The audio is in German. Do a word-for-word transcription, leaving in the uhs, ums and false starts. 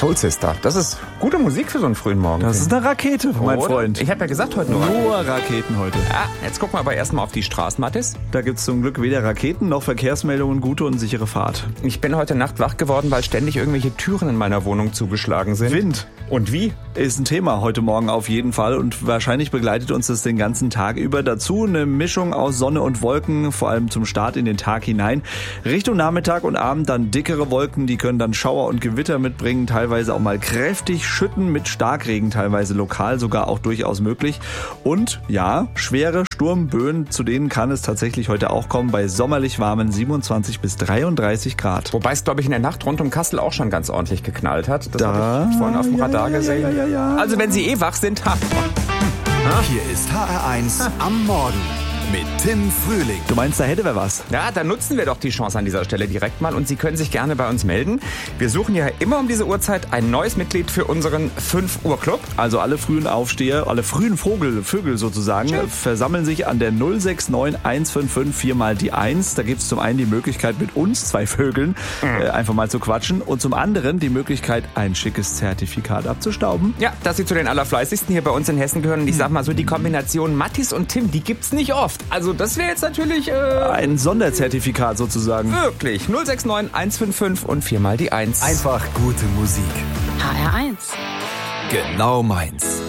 Soul Sister. Das ist gute Musik für so einen frühen Morgen. Das ist eine Rakete, mein Oder? Freund. Ich habe ja gesagt, heute nur Nur Raketen heute. Ah, jetzt gucken wir aber erstmal auf die Straßen, Mathis. Da gibt's zum Glück weder Raketen noch Verkehrsmeldungen, gute und sichere Fahrt. Ich bin heute Nacht wach geworden, weil ständig irgendwelche Türen in meiner Wohnung zugeschlagen sind. Wind. Und wie? Ist ein Thema heute Morgen auf jeden Fall und wahrscheinlich begleitet uns das den ganzen Tag über. Dazu eine Mischung aus Sonne und Wolken, vor allem zum Start in den Tag hinein. Richtung Nachmittag und Abend dann dickere Wolken, die können dann Schauer und Gewitter mitbringen, teilweise auch mal kräftig schütten mit Starkregen, teilweise lokal sogar auch durchaus möglich. Und ja, schwere Sturmböen, zu denen kann es tatsächlich heute auch kommen, bei sommerlich warmen siebenundzwanzig bis dreiunddreißig Grad. Wobei es, glaube ich, in der Nacht rund um Kassel auch schon ganz ordentlich geknallt hat. Das Da, habe ich vorhin auf dem ja, Radar ja, gesehen. ja, ja, ja. Also wenn Sie eh wach sind, ha. Hier ist H R eins am Morgen mit Tim Frühling. Du meinst, da hätte wer was? Ja, dann nutzen wir doch die Chance an dieser Stelle direkt mal und Sie können sich gerne bei uns melden. Wir suchen ja immer um diese Uhrzeit ein neues Mitglied für unseren fünf Uhr Club. Also alle frühen Aufsteher, alle frühen Vogel, Vögel sozusagen, Schön. versammeln sich an der null sechs neun eins fünf fünf vier mal die eins. Da gibt es zum einen die Möglichkeit, mit uns zwei Vögeln äh, einfach mal zu quatschen und zum anderen die Möglichkeit, ein schickes Zertifikat abzustauben. Ja, dass Sie zu den Allerfleißigsten hier bei uns in Hessen gehören. Und ich sag mal so, die Kombination Mattis und Tim, die gibt's nicht oft. Also das wäre jetzt natürlich... Äh, Ein Sonderzertifikat sozusagen. wirklich. null sechs neun eins fünf fünf und viermal die eins. Einfach gute Musik. H R eins. Genau meins.